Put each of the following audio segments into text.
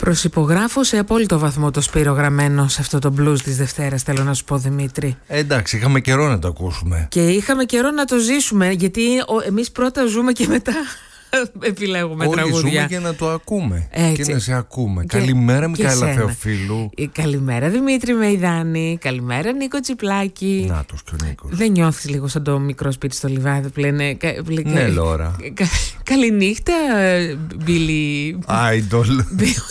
Προσυπογράφω σε απόλυτο βαθμό το Σπύρο γραμμένο σε αυτό το blues της Δευτέρας, θέλω να σου πω, Δημήτρη. Εντάξει, είχαμε καιρό να το ακούσουμε. Και είχαμε καιρό να το ζήσουμε, γιατί εμείς πρώτα ζούμε και μετά επιλέγουμε όλοι τραγούδια. ζούμε για να το ακούμε. Έτσι. Και να σε ακούμε. Και, καλημέρα Μικαέλα Θεοφίλου. Καλημέρα Δημήτρη Μεϊδάνη. Καλημέρα Νίκο Τσιπλάκη. Νάτος και ο Νίκος. Δεν νιώθεις λίγο σαν το μικρό σπίτι στο λιβάδι που λένε ναι, Λόρα. Καληνύχτα Μπίλι Άιντολ.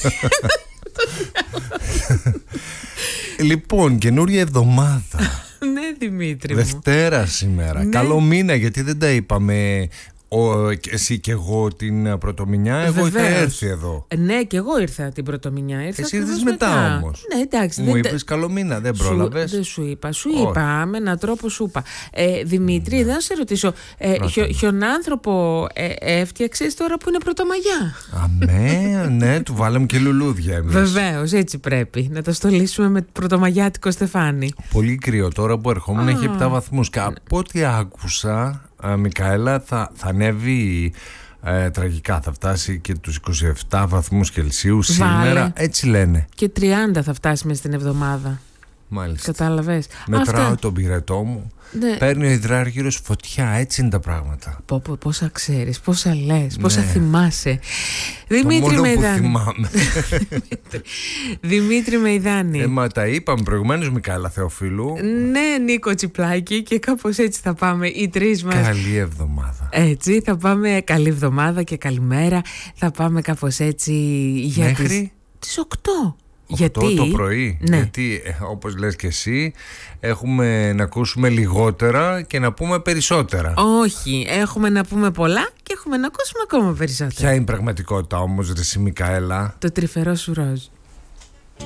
Λοιπόν, καινούρια εβδομάδα. Ναι, Δημήτρη μου. Δευτέρα σήμερα. Ναι. Καλό μήνα, γιατί δεν τα είπαμε εσύ και εγώ την πρωτομηνιά. Εγώ είχα έρθει εδώ. Ναι, και εγώ ήρθα την πρωτομηνιά. Εσύ ήρθες μετά όμως. Ναι, εντάξει. Μου είπες καλό μήνα, δεν πρόλαβες. Δεν σου είπα. Σου είπα, με έναν τρόπο σου είπα. Δημήτρη, δεν σε ρωτήσω. Χιονάνθρωπο έφτιαξες τώρα που είναι Πρωτομαγιά? Αμέ, ναι, του βάλαμε και λουλούδια εμείς. Βεβαίως, έτσι πρέπει. Να το στολίσουμε με πρωτομαγιάτικο στεφάνι. Πολύ κρύο τώρα που ερχόμουν, έχει 7 βαθμούς. Και από ό,τι άκουσα, Μικαέλα, θα ανέβει τραγικά. Θα φτάσει και τους 27 βαθμούς Κελσίου σήμερα, έτσι λένε. Και 30 θα φτάσει μες στην εβδομάδα. Μάλιστα. Κατάλαβες. Μετράω τον πυρετό μου. Ναι. Παίρνει ο υδράργυρος φωτιά, έτσι είναι τα πράγματα. Πόσα ξέρεις, πόσα λες, πόσα θυμάσαι. Δημήτρη Μεϊδάνη. Θυμάμαι. Δημήτρη Μεϊδάνη. Μα τα είπαμε προηγουμένως, Μικαέλα Θεοφίλου. Ναι, Νίκο Τσιπλάκη, και κάπως έτσι θα πάμε οι τρεις μας. Καλή εβδομάδα. Έτσι θα πάμε, καλή εβδομάδα και καλημέρα. Θα πάμε κάπως έτσι για μέχρι τις 8. 8 το πρωί, ναι. Γιατί όπως λες και εσύ, έχουμε να ακούσουμε λιγότερα και να πούμε περισσότερα. Όχι, έχουμε να πούμε πολλά και έχουμε να ακούσουμε ακόμα περισσότερα. Ποια είναι η πραγματικότητα όμως, ρε Μικαέλα? Το τρυφερό σου ροζ.